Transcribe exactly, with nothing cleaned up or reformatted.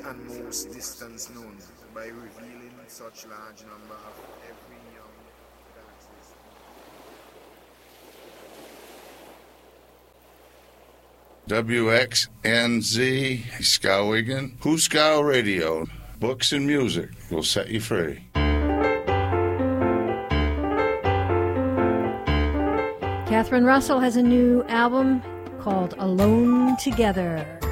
and most distance known by revealing such large number of every young galaxy. W X N Z, Skowhegan, Huskow Radio. Books and music will set you free. Catherine Russell has a new album called Alone Together.